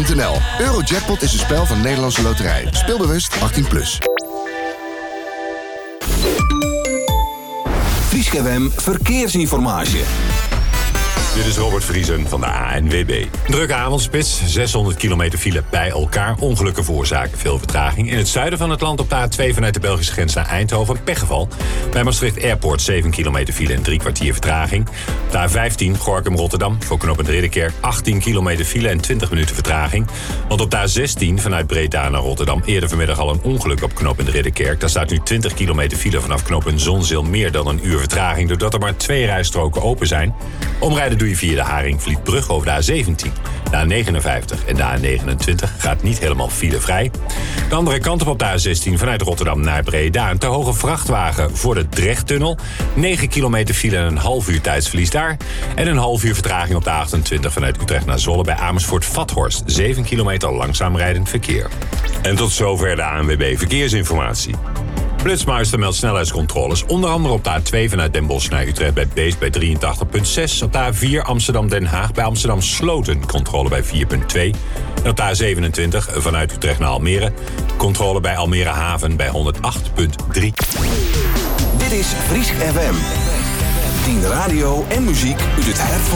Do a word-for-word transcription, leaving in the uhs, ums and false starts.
punt n l. Eurojackpot is een spel van Nederlandse Loterij. Speelbewust achttien plus. Fryske F M Verkeersinformatie. Dit is Robert Vriesen van de A N W B. Drukke avondspits, zeshonderd kilometer file bij elkaar. Ongelukken veroorzaken veel vertraging. In het zuiden van het land op de A twee vanuit de Belgische grens naar Eindhoven pechgeval. Bij Maastricht Airport zeven kilometer file en drie kwartier vertraging. De A vijftien Gorinchem-Rotterdam voor knooppunt Ridderkerk achttien kilometer file en twintig minuten vertraging. Want op de A zestien vanuit Breda naar Rotterdam eerder vanmiddag al een ongeluk op knooppunt Ridderkerk. Daar staat nu twintig kilometer file vanaf knooppunt Zonzeel, meer dan een uur vertraging doordat er maar twee rijstroken open zijn. Omrijden doe je via de Haringvlietbrug over de A zeventien. De A negenenvijftig en de A negenentwintig gaat niet helemaal filevrij. De andere kant op op de A zestien vanuit Rotterdam naar Breda. Een te hoge vrachtwagen voor de Drechttunnel. negen kilometer file en een half uur tijdsverlies daar. En een half uur vertraging op de A achtentwintig vanuit Utrecht naar Zwolle bij Amersfoort-Vathorst. zeven kilometer langzaam rijdend verkeer. En tot zover de A N W B Verkeersinformatie. Flitsmeister meldt snelheidscontroles. Onder andere op de A twee vanuit Den Bosch naar Utrecht bij Beest bij drieëntachtig komma zes. Op de A vier Amsterdam-Den Haag bij Amsterdam Sloten. Controle bij vier komma twee. En op de A zevenentwintig vanuit Utrecht naar Almere. Controle bij Almere Haven bij honderdacht komma drie. Dit is Fryske F M. tien radio en muziek uit het hart van